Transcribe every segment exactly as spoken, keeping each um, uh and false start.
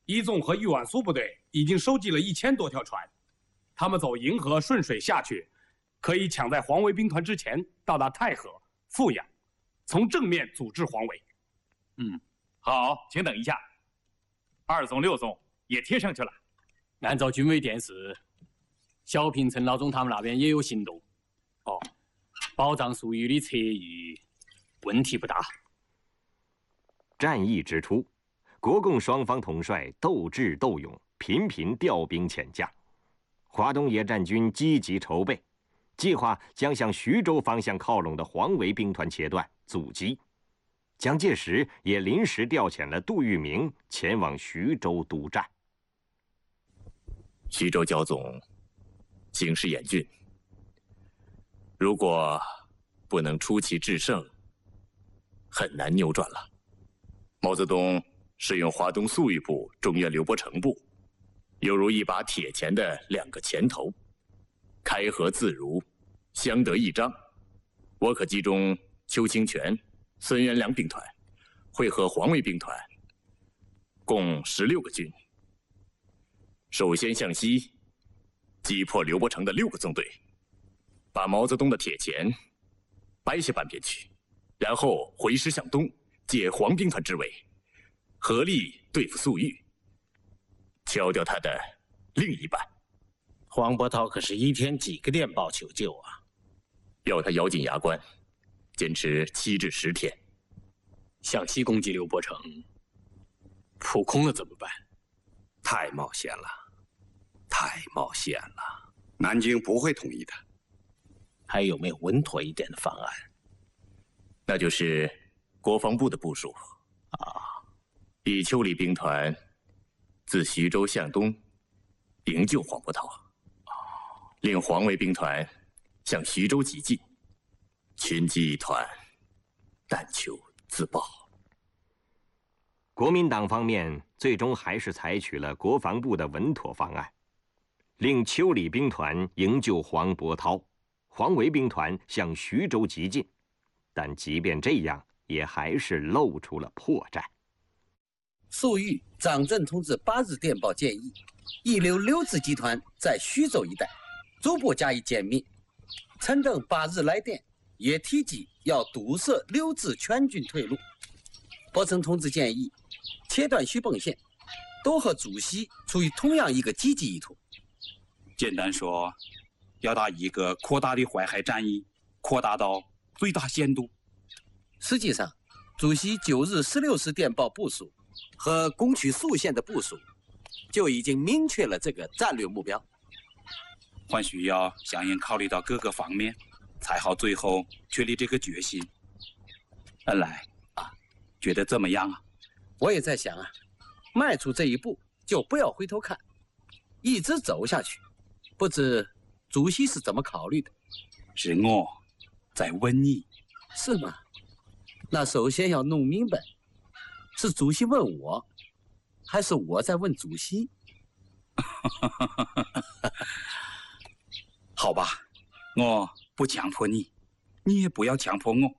一纵和豫皖苏部队已经收集了一千多条船，他们走银河顺水下去，可以抢在黄维兵团之前到达太和、阜阳，从正面阻止黄维。 嗯，好，请等一下。二纵、六纵也贴上去了。 按照军委电示，小平、陈老总他们那边也有行动。哦，保障粟裕的侧翼问题不大。 战役之初，国共双方统帅斗智斗勇，频频调兵遣将。华东野战军积极筹备，计划将向徐州方向靠拢的黄维兵团切断阻击。蒋介石也临时调遣了杜聿明前往徐州督战。 徐州焦总形势严峻，如果不能出奇制胜，很难扭转了。毛泽东使用华东粟裕部中原刘伯承部，犹如一把铁钳的两个钳头，开合自如，相得益彰。我可集中邱清泉、孙元良兵团，会合黄维兵团，共十六个军。首先向西，击破刘伯承的六个纵队，把毛泽东的铁钳掰下半边去，然后回师向东，借黄兵团之围，合力对付粟裕，敲掉他的另一半。 黄伯韬可是一天几个电报求救啊！ 要他咬紧牙关，坚持七至十天。 向西攻击刘伯承，扑空了怎么办？ 太冒险了，太冒险了！南京不会同意的。 还有没有稳妥一点的方案？ 那就是国防部的部署啊，以邱李兵团自徐州向东营救黄伯韬，令黄维兵团向徐州急进，群击一团，但求自保。 国民党方面最终还是采取了国防部的稳妥方案，令邱李兵团营救黄伯韬，黄维兵团向徐州急进。但即便这样，也还是露出了破绽。 粟裕、张震同志八日电报建议，一流六支集团在徐州一带逐步加以歼灭。陈登八日来电，也提及要堵塞六支全军退路。伯承同志建议切断徐蚌线，都和主席出于同样一个积极意图。 简单说，要把一个扩大的淮海战役扩大到最大限度。 实际上，主席九日十六时电报部署和攻取宿县的部署，就已经明确了这个战略目标。 还需要相应考虑到各个方面，才好最后确立这个决心。恩来啊，觉得怎么样啊？ 我也在想啊，迈出这一步就不要回头看，一直走下去。不知主席是怎么考虑的？ 是我在问你。 是吗？那首先要弄明白，是主席问我，还是我在问主席？ 好吧，我不强迫你，你也不要强迫我。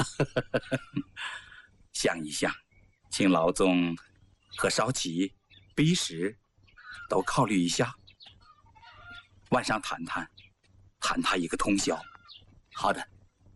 想一想，请老总和少奇、毕石都考虑一下，晚上谈谈，谈他一个通宵。 好的。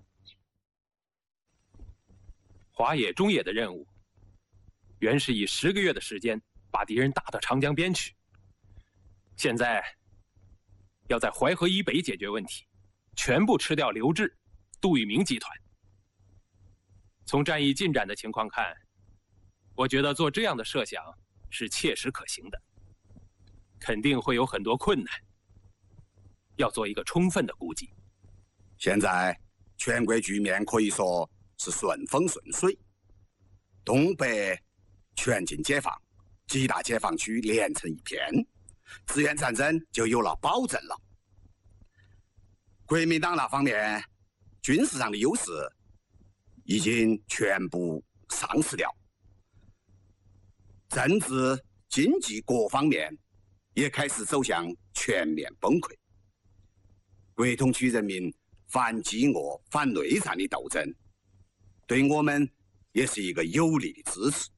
华野、中野的任务，原是以十个月的时间把敌人打到长江边去。现在要在淮河以北解决问题，全部吃掉刘峙、杜聿明集团。从战役进展的情况看，我觉得做这样的设想是切实可行的，肯定会有很多困难，要做一个充分的估计。 现在全国局面可以说是顺风顺水，东北全境解放，几大解放区连成一片，资源战争就有了保证了。国民党那方面军事上的优势已经全部丧失掉，政治、经济各方面也开始走向全面崩溃。国统区人民反饥饿、反内战的斗争，对我们也是一个有力的支持。